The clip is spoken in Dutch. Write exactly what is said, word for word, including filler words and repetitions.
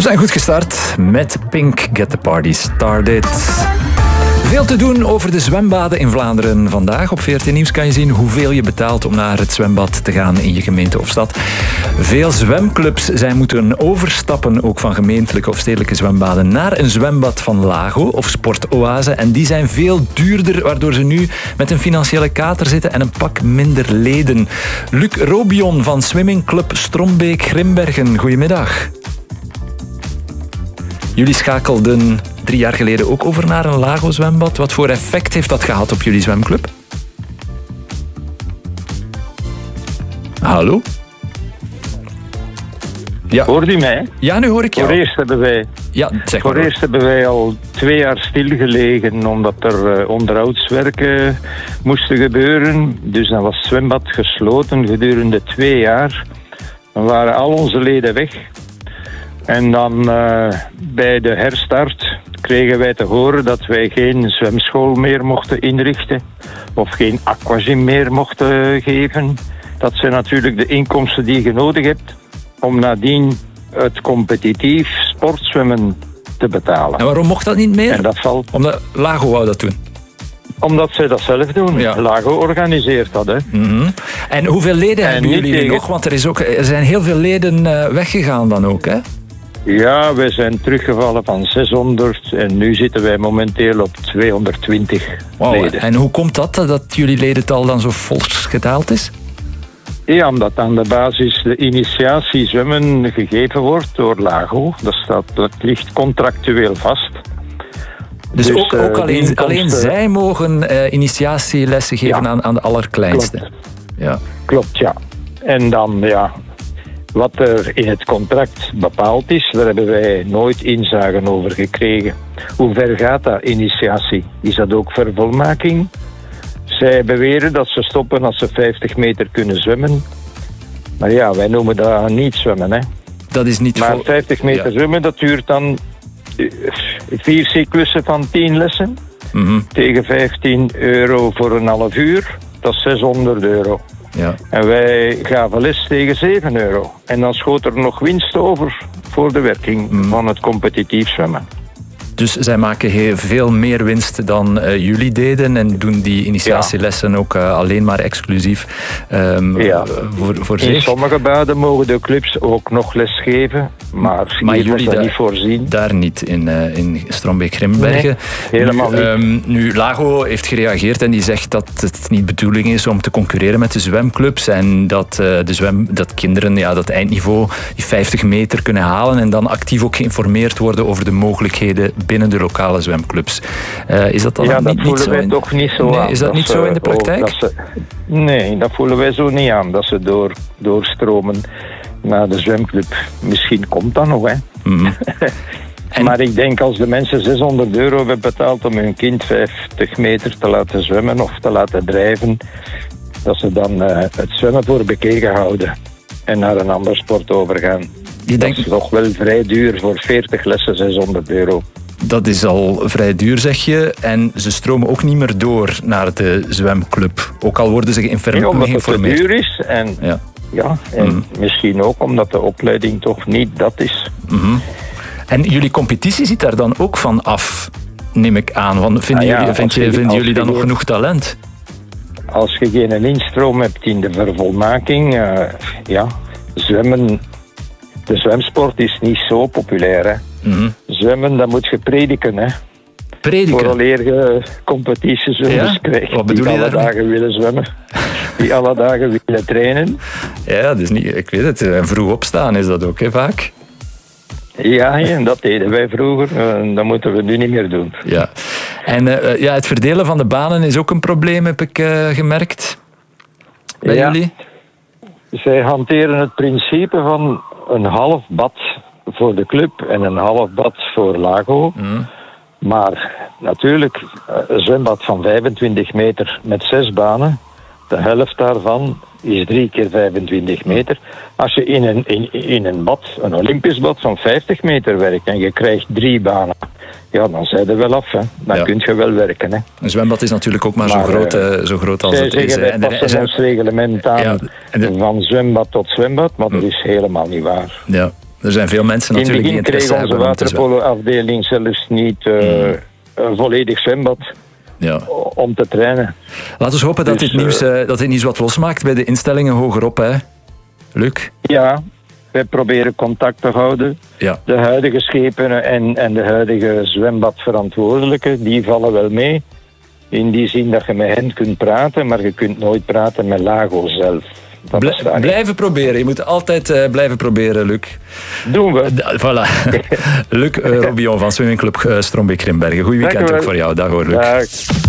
zijn goed gestart met Pink, Get the Party Started. Veel te doen over de zwembaden in Vlaanderen vandaag. Op V R T Nieuws kan je zien hoeveel je betaalt om naar het zwembad te gaan in je gemeente of stad. Veel zwemclubs zijn moeten overstappen, ook van gemeentelijke of stedelijke zwembaden, naar een zwembad van Lago of Sportoase. En die zijn veel duurder, waardoor ze nu met een financiële kater zitten en een pak minder leden. Luc Robion van Swimmingclub Strombeek-Grimbergen, goedemiddag. Jullie schakelden drie jaar geleden ook over naar een Lago-zwembad. Wat voor effect heeft dat gehad op jullie zwemclub? Hallo? Ja. Hoort u mij? Ja, nu hoor ik jou. Voor eerst hebben wij, ja, zeg voor eerst hebben wij al twee jaar stilgelegen omdat er uh, onderhoudswerken moesten gebeuren. Dus dan was het zwembad gesloten gedurende twee jaar. Dan waren al onze leden weg. En dan uh, bij de herstart kregen wij te horen dat wij geen zwemschool meer mochten inrichten of geen aquagym meer mochten geven. Dat zijn natuurlijk de inkomsten die je nodig hebt om nadien het competitief sportzwemmen te betalen. En waarom mocht dat niet meer? En dat valt... Omdat Lago wou dat doen. Omdat zij dat zelf doen. Ja. Lago organiseert dat. Hè. Mm-hmm. En hoeveel leden en hebben jullie tegen... nog? Want er, is ook, er zijn heel veel leden uh, weggegaan dan ook, hè? Ja, wij zijn teruggevallen van zeshonderd en nu zitten wij momenteel op tweehonderdtwintig wow, leden. En hoe komt dat, dat jullie ledental dan zo fors gedaald is? Ja, omdat aan de basis de initiatie zwemmen gegeven wordt door Lago. Dat, staat, dat ligt contractueel vast. Dus, dus ook, ook uh, alleen, inkomsten... alleen zij mogen uh, initiatielessen geven ja. aan, aan de allerkleinste? Klopt. Ja. Klopt, ja. En dan, ja... Wat er in het contract bepaald is, daar hebben wij nooit inzage over gekregen. Hoe ver gaat dat initiatie? Is dat ook vervolmaking? Zij beweren dat ze stoppen als ze vijftig meter kunnen zwemmen. Maar ja, wij noemen dat niet zwemmen, hè. Dat is niet maar voor... vijftig meter ja. zwemmen, dat duurt dan vier cyclussen van tien lessen. Mm-hmm. Tegen vijftien euro voor een half uur. Dat is zeshonderd euro. Ja. En wij gaven les tegen zeven euro. En dan schoot er nog winst over voor de werking mm. van het competitief zwemmen. Dus zij maken heel veel meer winst dan uh, jullie deden en doen die initiatielessen ja. ook uh, alleen maar exclusief um, ja. voor, voor in zich. In sommige baden mogen de clubs ook nog les geven, maar, maar jullie dat da- niet voorzien. Daar niet, in, uh, in Strombeek-Grimbergen. Nee, helemaal nu, niet. Um, nu, Lago heeft gereageerd en die zegt dat het niet de bedoeling is om te concurreren met de zwemclubs en dat, uh, de zwem, dat kinderen ja, dat eindniveau, die vijftig meter kunnen halen en dan actief ook geïnformeerd worden over de mogelijkheden binnen de lokale zwemclubs. Uh, is dat dan ja, niet, dat niet voelen zo wij in... toch niet zo nee, aan. Is dat, dat niet zo in de praktijk? Dat ze... Nee, dat voelen wij zo niet aan, dat ze door, doorstromen naar de zwemclub. Misschien komt dat nog, hè. Mm-hmm. en... Maar ik denk als de mensen zeshonderd euro hebben betaald om hun kind vijftig meter te laten zwemmen of te laten drijven, dat ze dan uh, het zwemmen voor bekeken houden en naar een andere sport overgaan. Je dat denkt... is toch wel vrij duur voor veertig lessen, zeshonderd euro. Dat is al vrij duur, zeg je. En ze stromen ook niet meer door naar de zwemclub. Ook al worden ze geïnformeerd. Ja, omdat het te duur is. En, ja. Ja, en mm-hmm. misschien ook omdat de opleiding toch niet dat is. Mm-hmm. En jullie competitie zit daar dan ook van af, neem ik aan. Want vinden ah, ja, jullie, vind je, vinden jullie dan nog genoeg talent? Als je geen instroom hebt in de vervolmaking, uh, ja, zwemmen... De zwemsport is niet zo populair, hè. Mm-hmm. Zwemmen, dat moet je prediken, hè. Prediken? Vooraleer je competitiezwemmers ja? krijgt. Wat bedoel die je alle daarmee? dagen willen zwemmen. Die alle dagen willen trainen. Ja, dus niet, ik weet het. Vroeg opstaan is dat ook, hè, vaak. Ja, ja, dat deden wij vroeger. Uh, dat moeten we nu niet meer doen. Ja. En uh, ja, het verdelen van de banen is ook een probleem, heb ik uh, gemerkt. Bij ja. jullie? Zij hanteren het principe van een half bad voor de club en een half bad voor Lago. Mm. Maar natuurlijk, een zwembad van vijfentwintig meter met zes banen, de helft daarvan is drie keer vijfentwintig meter. Als je in een, in, in een bad, een Olympisch bad van vijftig meter werkt en je krijgt drie banen, ja, dan zijn er wel af. Hè. Dan ja. kun je wel werken. Hè. Een zwembad is natuurlijk ook maar, maar zo, groot, uh, zo groot als het is. Wij passen en ons reglement aan ja, de... van zwembad tot zwembad, maar dat is helemaal niet waar. Ja. Er zijn veel mensen In het natuurlijk die begin interesse kreeg onze hebben om te zwemmen. waterpolo-afdeling zelfs niet uh, Mm. een volledig zwembad Ja. om te trainen. Laten we hopen dat, Dus, dit nieuws, uh, dat dit nieuws wat losmaakt bij de instellingen hogerop, hè? Luc? Ja, wij proberen contact te houden. Ja. De huidige schepenen en, en de huidige zwembadverantwoordelijken, die vallen wel mee. In die zin dat je met hen kunt praten, maar je kunt nooit praten met Lago zelf. Dat Bl- bestaat niet. blijven proberen. Je moet altijd uh, blijven proberen, Luc. Doen we. Da- voilà. Luc uh, Robillon van Swimmingclub uh, Strombeek-Grimbergen. Goeie weekend ook voor jou. Dag hoor, Luc. Dag.